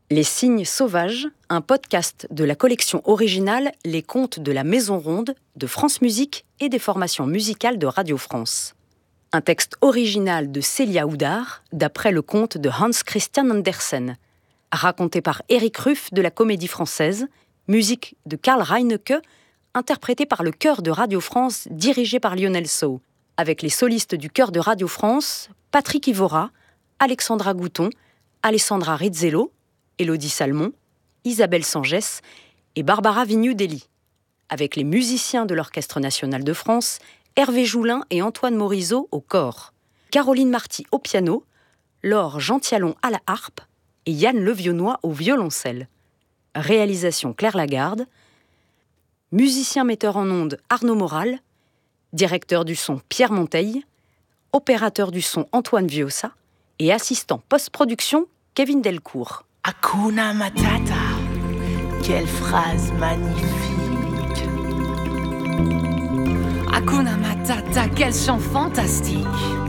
Les Cygnes Sauvages, un podcast de la collection originale Les Contes de la Maison Ronde de France Musique et des formations musicales de Radio France. Un texte original de Célia Houdard, d'après le conte de Hans Christian Andersen, raconté par Éric Ruff de la Comédie Française, musique de Karl Reinecke, interprété par le chœur de Radio France dirigé par Lionel Sceaux, avec les solistes du chœur de Radio France, Patrick Ivora, Alexandra Gouton, Alessandra Rizzello, Élodie Salmon, Isabelle Sangès et Barbara Vignoux-Dely, avec les musiciens de l'Orchestre national de France, Hervé Joulin et Antoine Morizot au cor, Caroline Marty au piano, Laure Gentialon à la harpe et Yann Levionnois au violoncelle. Réalisation Claire Lagarde, musicien metteur en ondes Arnaud Moral, directeur du son Pierre Monteil, opérateur du son Antoine Viossa et assistant post-production Kevin Delcourt. Hakuna Matata, quelle phrase magnifique. Hakuna Matata, quel chant fantastique.